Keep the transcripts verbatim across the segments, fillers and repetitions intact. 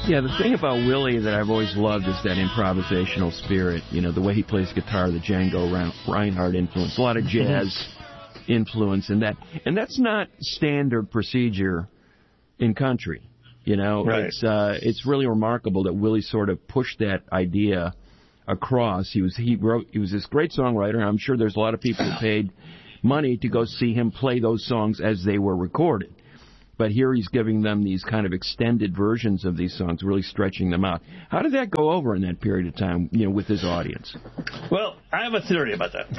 Yeah, the thing about Willie that I've always loved is that improvisational spirit. You know, the way he plays guitar, the Django Reinhardt influence, a lot of jazz influence in that. And that's not standard procedure in country. You know, right. it's uh, it's really remarkable that Willie sort of pushed that idea across. He was he wrote he was this great songwriter. I'm sure there's a lot of people who paid money to go see him play those songs as they were recorded. But here he's giving them these kind of extended versions of these songs, really stretching them out. How did that go over in that period of time, you know, with his audience? Well, I have a theory about that.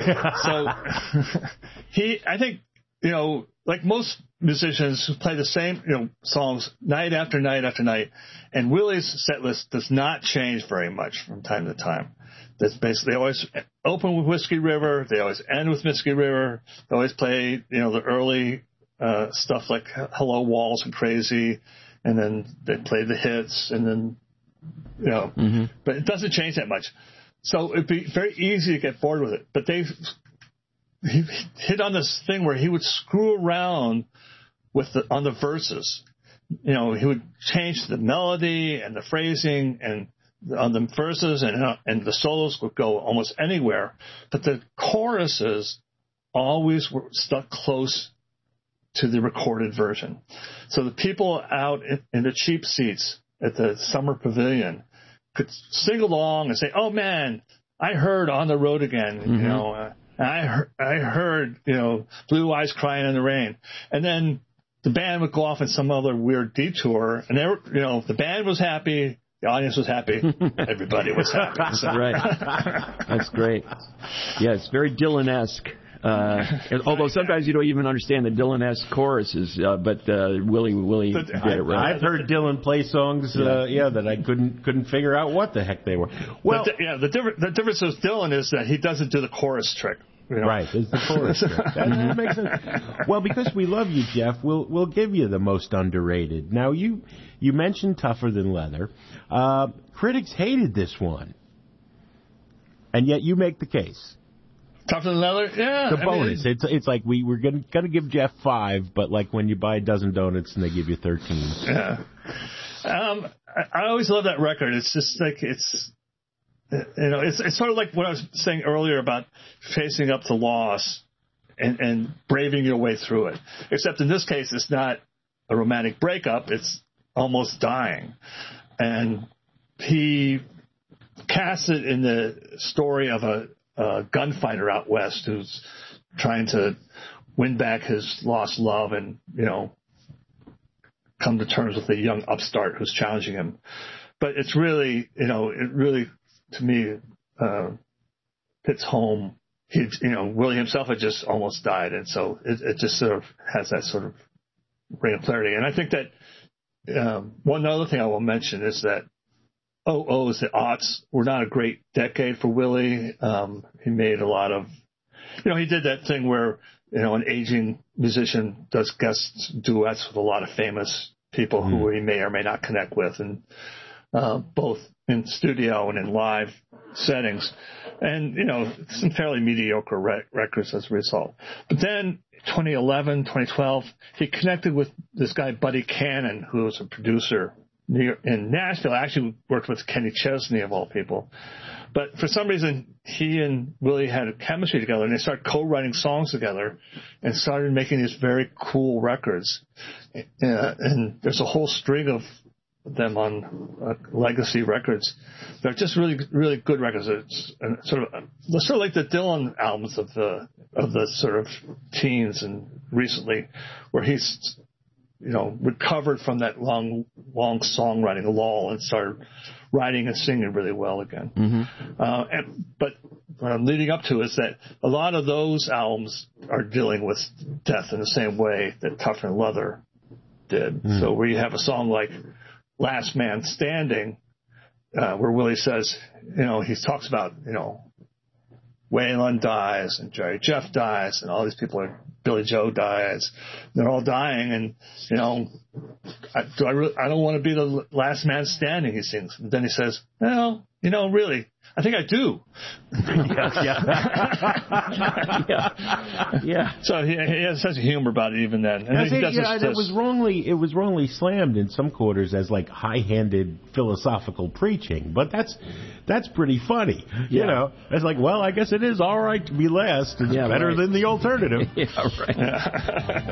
So he, I think, you know, like most musicians who play the same, you know, songs night after night after night, and Willie's set list does not change very much from time to time. That's basically, they always open with Whiskey River, they always end with Whiskey River, they always play, you know, the early uh, stuff like Hello Walls and Crazy, and then they play the hits, and then, you know, mm-hmm. but it doesn't change that much. So it'd be very easy to get bored with it. But they he hit on this thing where he would screw around with the on the verses. You know, he would change the melody and the phrasing and on the verses, and uh, and the solos would go almost anywhere. But the choruses always were stuck close to the recorded version. So the people out in, in the cheap seats at the Summer Pavilion could sing along and say, "Oh man, I heard On the Road Again," mm-hmm. you know, uh, I heard, I heard, you know, Blue Eyes Crying in the Rain, and then the band would go off in some other weird detour, and they were, you know, the band was happy, the audience was happy, everybody was happy. So. Right, that's great. Yeah, it's very Dylan-esque. Uh, although sometimes you don't even understand the Dylan-esque choruses, uh, but uh, Willie Willie did it right. I've heard Dylan play songs, uh, yeah, that I couldn't couldn't figure out what the heck they were. Well, the, yeah, the difference the difference with Dylan is that he doesn't do the chorus trick. You know? Right, it's the chorus trick. That, that makes sense. Well, because we love you, Jeff, we'll we'll give you the most underrated. Now, you you mentioned Tougher Than Leather. Uh, critics hated this one, and yet you make the case. Tougher Than Leather, yeah. The bonus. I mean, it's it's like we we're gonna gonna give Jeff five, but like when you buy a dozen donuts and they give you thirteen. Yeah. Um, I, I always love that record. It's just like it's, you know, it's it's sort of like what I was saying earlier about facing up to loss and and braving your way through it. Except in this case, it's not a romantic breakup. It's almost dying, and he casts it in the story of a. Uh, gunfighter out west who's trying to win back his lost love and, you know, come to terms with a young upstart who's challenging him. But it's really, you know, it really, to me, uh, hits home. He, you know, Willie himself had just almost died, and so it, it just sort of has that sort of ring of clarity. And I think that um, one other thing I will mention is that Oh, Oh's, the aughts were not a great decade for Willie. Um, he made a lot of, you know, he did that thing where, you know, an aging musician does guest duets with a lot of famous people mm. who he may or may not connect with, and uh, both in studio and in live settings. And, you know, some fairly mediocre rec- records as a result. But then twenty eleven, twenty twelve, he connected with this guy, Buddy Cannon, who was a producer in Nashville. I actually worked with Kenny Chesney, of all people. But for some reason, he and Willie had a chemistry together, and they started co-writing songs together and started making these very cool records. Uh, and there's a whole string of them on uh, Legacy Records. They're just really, really good records. It's uh, sort of uh, sort of like the Dylan albums of the of the sort of teens and recently, where he's, you know, recovered from that long, long songwriting lull and started writing and singing really well again. Mm-hmm. Uh, and, but what I'm leading up to is that a lot of those albums are dealing with death in the same way that Tougher Than Leather did. Mm. So where you have a song like Last Man Standing, uh, where Willie says, you know, he talks about, you know, Waylon dies and Jerry Jeff dies and all these people are Billy Joe dies. They're all dying, and you know, I, do I? Re- I don't want to be the last man standing. He sings. And then he says, "Well, you know, really, I think I do." yeah, yeah. yeah, yeah. So he, he has such a humor about it even then. And he it, does yeah, this, it was wrongly it was wrongly slammed in some quarters as like high-handed philosophical preaching, but that's that's pretty funny. Yeah. You know, it's like, well, I guess it is all right to be last. It's yeah, better right. than the alternative. yeah, right.